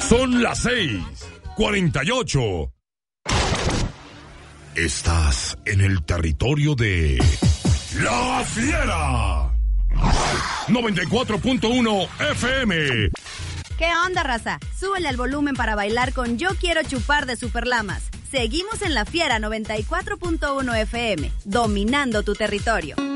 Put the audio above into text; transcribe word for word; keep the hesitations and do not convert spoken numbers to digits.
Son las seis, cuarenta y ocho. Estás en el territorio de La Fiera. noventa y cuatro punto uno F M. ¿Qué onda, raza? Súbele al volumen para bailar con Yo Quiero Chupar de Superlamas. Seguimos en La Fiera noventa y cuatro punto uno F M, dominando tu territorio.